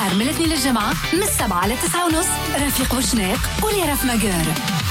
نهار من الاثنين للجمعة من 7 ل 9:30. رفيق وشناق وليرف مجار.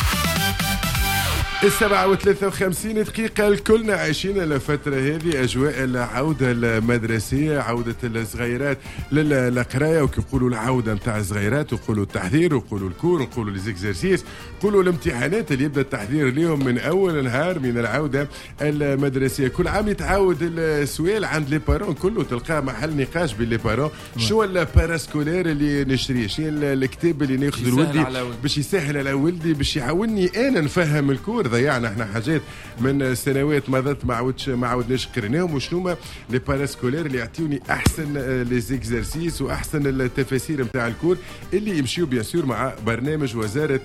7:53 دقيقة. الكلنا عايشين الفترة هذه أجواء العودة المدرسية، عودة الصغيرات للقراية، وكيقولوا العودة متاع الصغيرات ويقولوا التحضير ويقولوا الكور ويقولوا ليزيكزارسيس، يقولوا الامتحانات اللي يبدأ التحضير ليهم من أول نهار من العودة المدرسية. كل عام يتعاود السؤال عند لي بارون، كله تلقاه محل نقاش بين لي بارون. شو الباراسكولير اللي نشريه؟ شنو الكتاب اللي ناخذ لولدي باش يسهل على ولدي، باش يعاوني أنا نفهم الكور؟ ضيعنا احنا حاجات من سنوات مضت ما عودناش قريناهم. وشنو لي باراسكولير اللي يعطيوني احسن لي زيكزارسيس واحسن التفاسير نتاع الكور اللي يمشيو بيان سور مع برنامج وزاره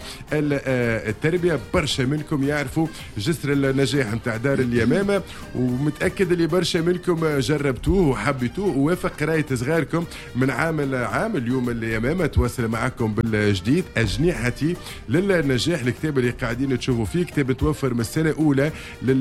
التربيه. برشا منكم يعرفوا جسر النجاح نتاع دار اليمامه، ومتاكد اللي برشا منكم جربتوه وحبيتوه ووافق قرايه صغاركم من عام لعام. اليوم اليمامه تواصل معكم بالجديد أجنحتي للنجاح، الكتاب اللي قاعدين تشوفوا فيه كتاب توفر من السنة الأولى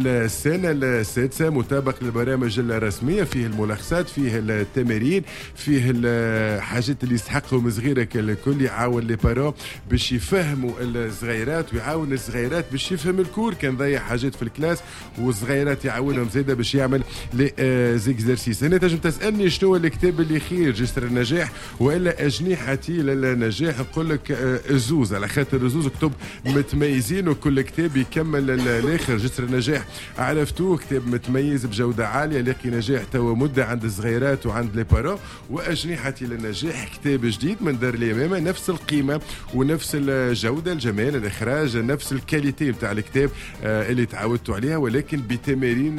للسنة السادسة، مطابق للبرامج الرسمية، فيه الملخصات، فيه التمارين، فيه الحاجات اللي يستحقهم صغيرك الكل. يعاون لي بارون باش يفهموا الصغيرات، ويعاون الصغيرات باش يفهم الكور كان ضيع حاجات في الكلاس، والصغيرات يعاونهم زيادة باش يعمل لي زيكزارسيس. هنا تنجم تسألني شنو الكتاب اللي خير، جسر النجاح ولا أجنحتي للنجاح؟ نقول لك الزوز، على خاطر الزوز كتب متميزين وكل كتاب يكمل الاخر. جسر النجاح عرفتوه كتاب متميز بجوده عاليه، لاقي نجاح توا مده عند الصغيرات وعند لي بارون. واجنحتي للنجاح كتاب جديد من دار اليمامه، نفس القيمه ونفس الجوده، الجمال، الاخراج، نفس الكاليتي نتاع الكتاب اللي تعودتوا عليها، ولكن بتمارين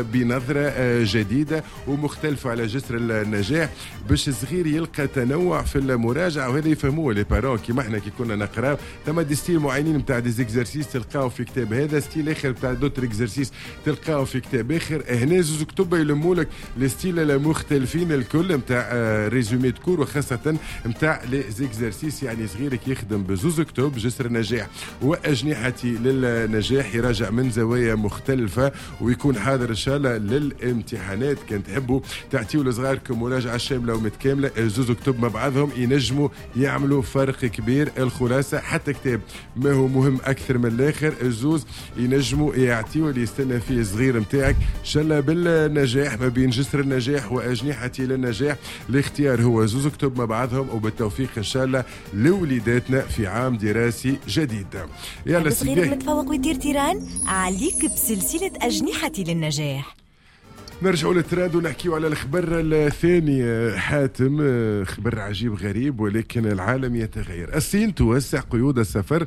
بنظره جديده ومختلفه على جسر النجاح، باش الصغير يلقى تنوع في المراجعه. وهذا يفهموه لي بارون كيما احنا كي كنا نقراو. ثم دي ستيل معينين نتاع دي زيكزارسيس تلقاو في كتاب هذا، ستيل اخر بتاع دوتر اكزرسيس تلقاو في كتاب اخر. هنا زوز كتب يلموا لك الستيل المختلفين الكل نتاع ريزومي دكور، وخاصه نتاع لي زيكزرسيس. يعني صغيرك يخدم بزوز كتب، جسر النجاح واجنحتي للنجاح، يراجع من زوايا مختلفه ويكون حاضر ان شاء الله للامتحانات. كان تحبوا تعطيوا لصغاركم مراجعه شامله ومتكامله، زوز كتب مع بعضهم ينجموا يعملوا فرق كبير. الخلاصه حتى كتاب ما هو مهم اكثر من الاخر، الزوز ينجموا يعطيوا اللي يستنى فيه الصغير نتاعك ان شاء الله بالنجاح. ما بين جسر النجاح واجنحتي للنجاح، الاختيار هو زوز كتب مع بعضهم، وبالتوفيق ان شاء الله لوليداتنا في عام دراسي جديد. يلا صغير متفوق ويدير تيران عليك بسلسله اجنحتي للنجاح. نرجعوا للترند ونحكيوا على الخبر الثاني. حاتم، خبر عجيب غريب ولكن العالم يتغير. الصين توسع قيود السفر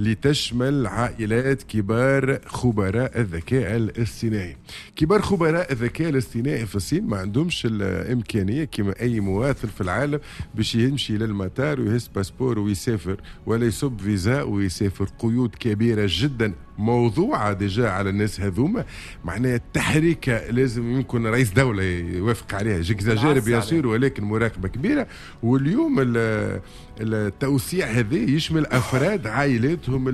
لتشمل عائلات كبار خبراء الذكاء الاصطناعي. كبار خبراء الذكاء الاصطناعي في الصين ما عندهمش الإمكانية كما أي مواطن في العالم باش يمشي للمطار ويهز باسبور ويسافر، ولا يصب فيزا ويسافر. قيود كبيرة جدا موضوعة ديجا على الناس هذوما، معناها التحريكة لازم يمكن رئيس دولة يوافق عليها، جيكزاجير بيصير ولكن مراقبة كبيرة. واليوم التوسيع هذا يشمل أفراد عائلاتهم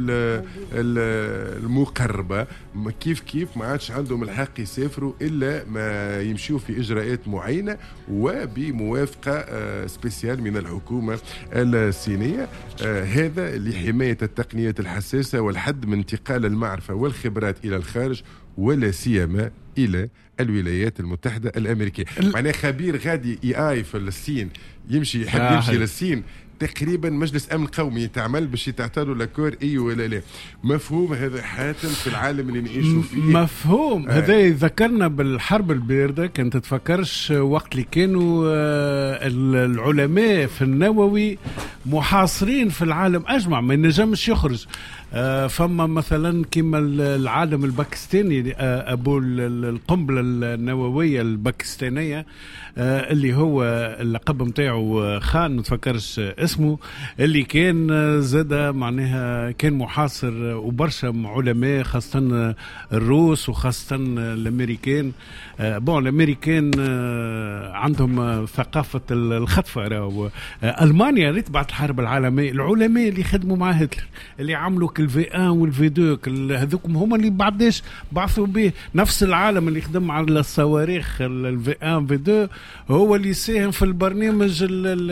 المقربة، كيف ما عادش عندهم الحق يسافروا إلا ما يمشوا في إجراءات معينة وبموافقة سبيسيال من الحكومة الصينية. هذا لحماية التقنيات الحساسة والحد من انتقال المعرفة والخبرات إلى الخارج، ولا سيما إلى الولايات المتحدة الأمريكية. معناه خبير غادي AI في الصين يحب يمشي للصين، تقريبا مجلس امن قومي تعمل باش يتعتادوا لاكور ولا لا. مفهوم هذا حاتم في العالم اللي نعيشوا فيه؟ مفهوم. هذا يذكرنا بالحرب الباردة. كنت تتفكرش وقت اللي كانوا العلماء في النووي محاصرين في العالم أجمع، ما ينجمش يخرج. فما مثلا كما العالم الباكستاني أبو القنبلة النووية الباكستانية اللي هو اللقب متاعه خان، متفكرش اسمه، اللي كان زاد معناها كان محاصر، وبرشا علماء خاصة الروس وخاصة الأمريكان. الأمريكان عندهم ثقافة الخطفة. ألمانيا ريت بعد الحرب العالمية العلماء اللي خدموا مع هتلر اللي عملوا هذوك الفي 1 والفي 2 هذوك هما اللي بعدش بعثوا به نفس العالم اللي يخدم على الصواريخ الفي 1 في 2 هو اللي يساهم في البرنامج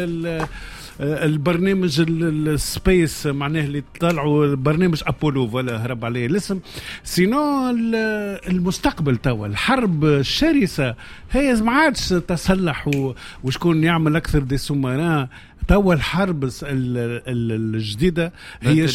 البرنامج السبيس معناه اللي طلعوا برنامج أبولو ولا هرب عليه الاسم. سينو المستقبل توا الحرب الشرسة هي ما عادش تسلح وشكون يعمل أكثر دي سوماران. توا الحرب الجديدة هي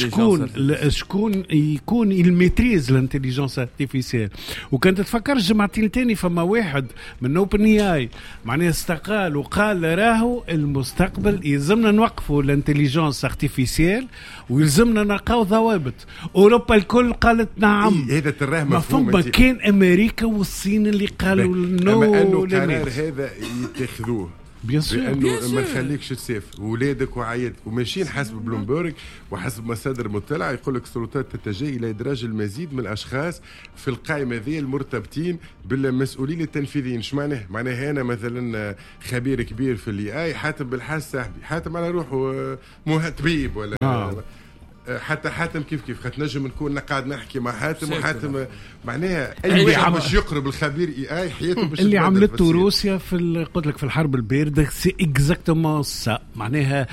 شكون يكون الميتريز الانتليجنس ارتيفيسيال. وكانت تفكر جمعتين تاني فما واحد من اوبن اي معناه استقال وقال راهو المستقبل يلزمنا نوقفوا الانتليجنس ارتيفيسيال ويلزمنا نلقاو ضوابط. اوروبا الكل قالت نعم. هذا تراه مفهوم. كان امريكا والصين اللي قالوا نو. اما انه قرار هذا يتخذوه بأنه ما نخليكش تسافر ولادك وعائلتك وماشيين حسب بلومبرج وحسب مصادر مطلعة يقول لك السلطات تتجه إلى إدراج المزيد من الأشخاص في القائمة ذي المرتبطين بالمسؤولين التنفيذيين. ايش معناها أنا مثلا خبير كبير في اللي أي حاتم بالحاس صاحبي حاتم على روحه طبيب ولا حتى حاتم كيف خاطر نكون قاعد نحكي مع حاتم وحاتم معناها اي واحد باش يقرب الخبير اي حياته باش اللي عملته روسيا في قلت لك في الحرب البارده سي اكزاكتومون سا. معناها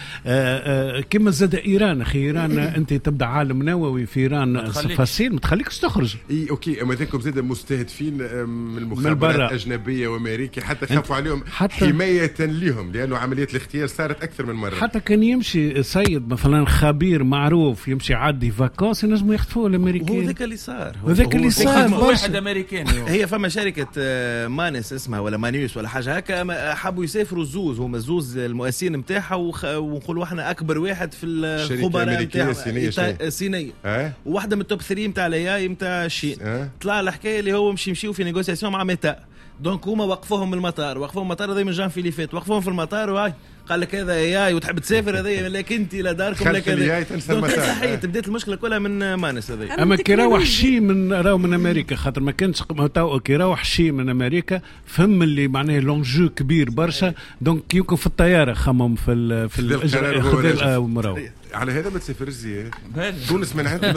كما زاد ايران اخي ايران انت تبدا عالم نووي في ايران فاسيل ما تخليكش تخرج. اي اوكي اما ذاكم زاد مستهدفين من المخابرات الاجنبيه وامريكا حتى خافوا عليهم حمايه لهم لانه عمليه الاغتيال صارت اكثر من مره. حتى كان يمشي سيد مثلا خبير معروف يمشي عادي فاكونس ينجموا يخطفوه الامريكان. وهو ذاك اللي صار واحد امريكاني. هي فما شركه مانس اسمها ولا مانيوس ولا حاجه هكا حبوا يسافروا الزوز هما الزوز المؤسسين نتاعها ونقولوا احنا اكبر واحد في الخبراء نتاعها الصينيه وواحده من التوب 3 نتاع الاي نتاع الصين. طلع الحكايه اللي هو يمشيو في نيغوسياسيون مع ميتا دونك هما وقفوهم من المطار هذا من جان فيليفيت وقفوهم في المطار وهاي قال لك هذا اياي وتحب تسافر هذا لكن انت لا داركم لك هذا صحيح بدات المشكله كلها من مانس هذا. اما كي راوح شيء من امريكا خاطر ما كانش كي راوح شيء من امريكا فهم اللي معناه لونجو كبير برشا دونك يمكن في الطياره خمم في الاجراء على هذا ما تسافرش زياد. تونس منعتني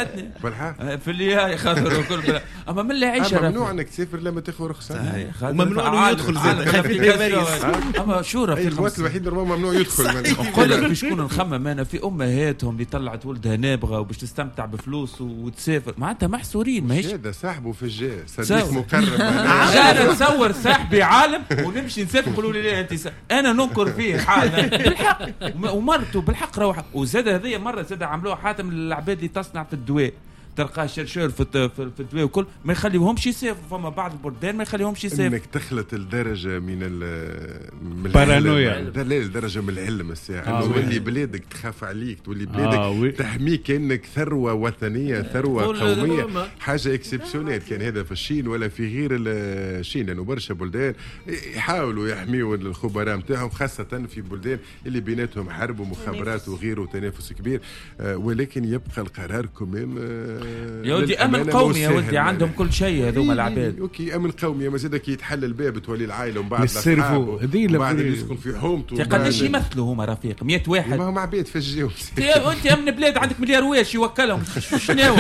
في اللي هاي خاطر وكل اما من اللي عايش ممنوع انك تسافر لما تاخذ رخصه وممنوع انه يدخل زاد اما شورى في الوقت الوحيد ممنوع يدخل. نقول لك باش نكون نخمم انا في امهاتهم اللي طلعت ولدها نابغه وباش تستمتع بفلوس وتسافر معناتها محصورين ماهيش هذا صاحبه في الجاي صديق مقرب انا نصور صاحبي عالم ونمشي نسافر يقولوا لي لا انت انا ننكر فيه حاجه بالحق ومرته بالحق روح. وزاد هذه مره زاد عملوها حاتم للعباد اللي تصنع في الدواء تلقى شرشور في الدواء وكل ما يخليهمش يسافروا. فما بعض البلدان ما يخليهمش يسافروا. انك تخلط الدرجه من البارانويا لا الدرجه من العلم الساعه تولي بلادك تخاف عليك تولي بلادك تحميك كانك ثروه وطنيه ثروه قوميه حاجه اكسبسيونيل. كان هذا في الصين ولا في غير الصين لانه برشا بلدان يحاولوا يحميوا الخبراء نتاعهم خاصه في بلدان اللي بيناتهم حرب ومخابرات وغيره وتنافس كبير. ولكن يبقى القرار كمان يا ودي امن قومي يا ودي عندهم كل شيء هذوما العباد. اوكي امن قومي ما زادك يتحل الباب تولي العائله ومن بعد بعد يسكن في حومته. قداش يمثلوا هما رفيق 100 واحد. ما هم عباد في الجو. انت امن بلاد عندك مليار واش يوكلهم شنو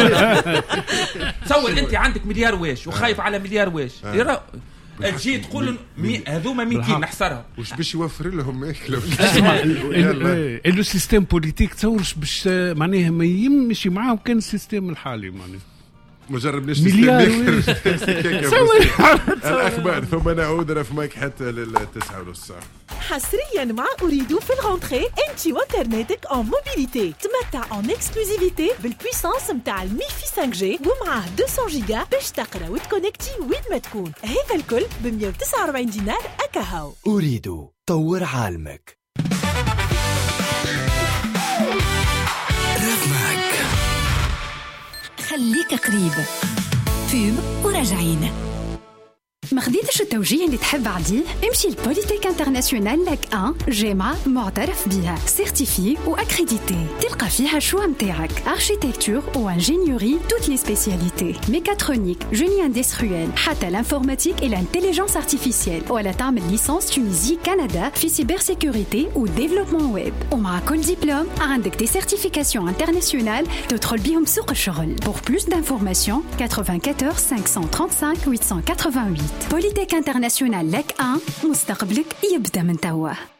تصور انت عندك مليار واش وخايف على مليار واش تجي تقول هذوما 200 نحصرها وش باش يوفر لهم ياكلوا. لو سيستم بوليتيك تصورش باش معناها ما يمشي معاهم كان السيستم الحالي معناها ما جربناش الأخبار ثم نعود رفماك حتى لل9:30. حصريا مع أريدو في الغونتري انت وانترنتك en موبيليتي تمتع en اكسكلوزيفيتي بالبويسانس متاع الميفي 5G ومعاه 200 جيجا باش تقرا وتكونكتي وين ما تكون. هذا الكل ب149 دينار أكاهو. أريدو طور عالمك. خليك قريب فيلم وراجعين. ما خديتش التوجيه اللي تحب عديه؟ امشي لبوليتيك انترناسيونال لاك 1 جامعة معترف بها سيرتيفي واكريديتي. تلقى فيها شو متاعك اركيتكتور وانجينيوري توت لي سبيسياليتي ميكاترونيك جيني اندستريال حتى الانفورماتيك et l'intelligence artificielle ولا تعمل ليسانس تونيزي كندا في سيبر سيكوريتي وديفلوبمون ويب. ومع كل دبلوم عندك دي سيرتيفيكاسيون انترناسيونال تدخل بيهم سوق الشغل. Pour plus d'informations 94 535 888. Polytech International Lac 1 مستقبلك يبدأ من توا.